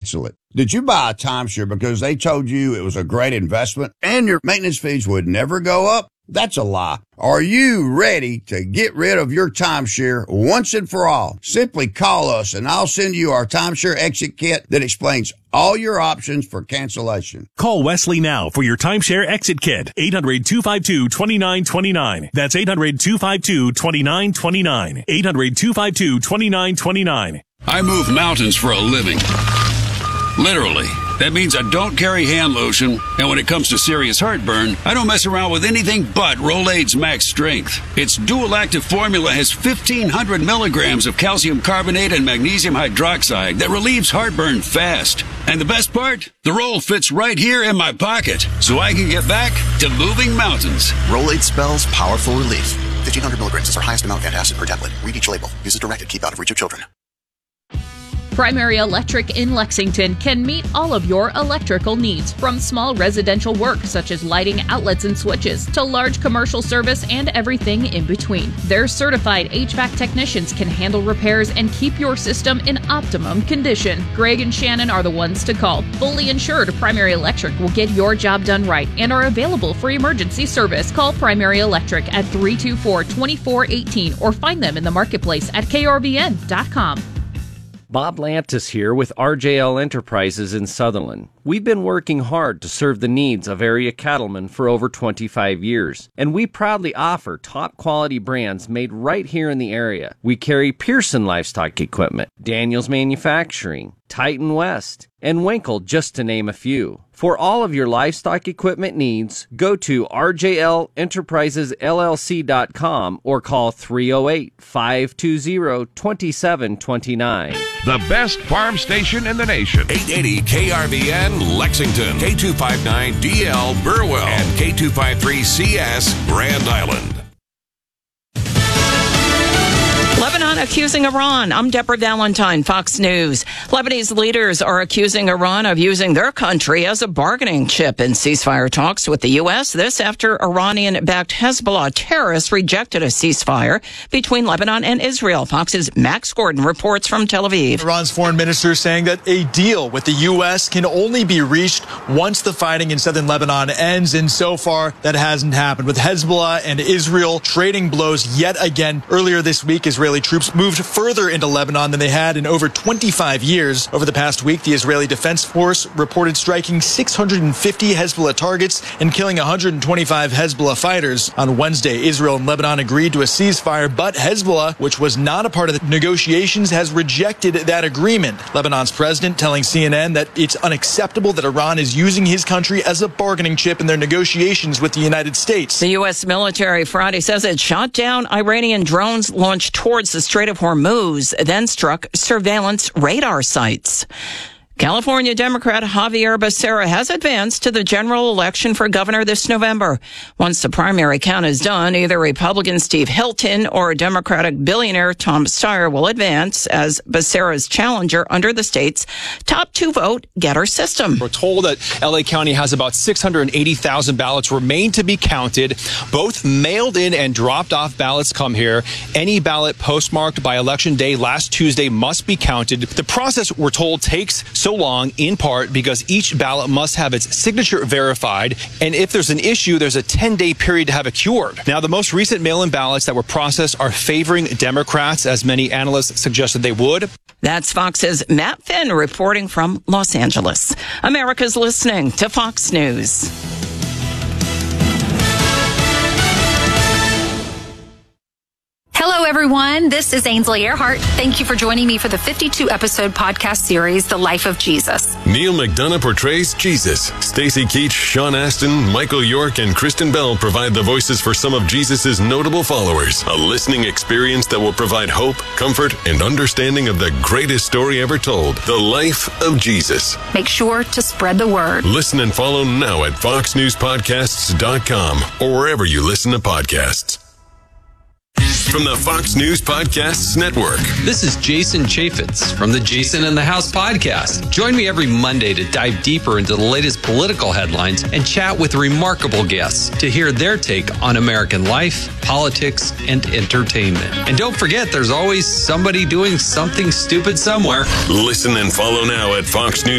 cancel it. Did you buy a timeshare because they told you it was a great investment and your maintenance fees would never go up? That's a lie. Are you ready to get rid of your timeshare once and for all? Simply call us and I'll send you our timeshare exit kit that explains all your options for cancellation. Call Wesley now for your timeshare exit kit. 800-252-2929. That's 800-252-2929. 800-252-2929. I move mountains for a living. Literally. That means I don't carry hand lotion, and when it comes to serious heartburn, I don't mess around with anything but Rolaids Max Strength. Its dual-active formula has 1,500 milligrams of calcium carbonate and magnesium hydroxide that relieves heartburn fast. And the best part? The roll fits right here in my pocket, so I can get back to moving mountains. Rolaids spells powerful relief. 1,500 milligrams is our highest amount of antacid per tablet. Read each label. Use as directed. Keep out of reach of children. Primary Electric in Lexington can meet all of your electrical needs, from small residential work such as lighting, outlets, and switches, to large commercial service and everything in between. Their certified HVAC technicians can handle repairs and keep your system in optimum condition. Greg and Shannon are the ones to call. Fully insured, Primary Electric will get your job done right and are available for emergency service. Call Primary Electric at 324-2418 or find them in the marketplace at krvn.com. Bob Lantis here with RJL Enterprises in Sutherland. We've been working hard to serve the needs of area cattlemen for over 25 years, and we proudly offer top quality brands made right here in the area. We carry Pearson Livestock Equipment, Daniels Manufacturing, Titan West, and Winkle, just to name a few. For all of your livestock equipment needs, go to rjlenterprisesllc.com or call 308-520-2729. The best farm station in the nation. 880 KRVN Lexington, K259DL Burwell, and K253CS Grand Island. Lebanon accusing Iran. I'm Deborah Valentine, Fox News. Lebanese leaders are accusing Iran of using their country as a bargaining chip in ceasefire talks with the U.S. This after Iranian-backed Hezbollah terrorists rejected a ceasefire between Lebanon and Israel. Fox's Max Gordon reports from Tel Aviv. Iran's foreign minister saying that a deal with the U.S. can only be reached once the fighting in southern Lebanon ends, and so far that hasn't happened, with Hezbollah and Israel trading blows yet again. Earlier this week, Israeli troops moved further into Lebanon than they had in over 25 years. Over the past week, the Israeli Defense Force reported striking 650 Hezbollah targets and killing 125 Hezbollah fighters. On Wednesday, Israel and Lebanon agreed to a ceasefire, but Hezbollah, which was not a part of the negotiations, has rejected that agreement. Lebanon's president telling CNN that it's unacceptable that Iran is using his country as a bargaining chip in their negotiations with the United States. The U.S. military Friday says it shot down Iranian drones launched towards the Strait of Hormuz, then struck surveillance radar sites. California Democrat Javier Becerra has advanced to the general election for governor this November. Once the primary count is done, either Republican Steve Hilton or Democratic billionaire Tom Steyer will advance as Becerra's challenger under the state's top two vote getter system. We're told that LA County has about 680,000 ballots remain to be counted. Both mailed in and dropped off ballots come here. Any ballot postmarked by Election Day last Tuesday must be counted. The process, we're told, takes so long in part because each ballot must have its signature verified, and if there's an issue, there's a 10-day period to have it cured. Now, the most recent mail-in ballots that were processed are favoring Democrats, as many analysts suggested they would. That's Fox's Matt Finn reporting from Los Angeles. America's listening to Fox News. Hello, everyone. This is Ainsley Earhart. Thank you for joining me for the 52-episode podcast series, The Life of Jesus. Neil McDonough portrays Jesus. Stacey Keach, Sean Astin, Michael York, and Kristen Bell provide the voices for some of Jesus' notable followers. A listening experience that will provide hope, comfort, and understanding of the greatest story ever told, The Life of Jesus. Make sure to spread the word. Listen and follow now at foxnewspodcasts.com or wherever you listen to podcasts. From the Fox News Podcasts Network. This is Jason Chaffetz from the Jason in the House podcast. Join me every Monday to dive deeper into the latest political headlines and chat with remarkable guests to hear their take on American life, politics, and entertainment. And don't forget, there's always somebody doing something stupid somewhere. Listen and follow now at Fox News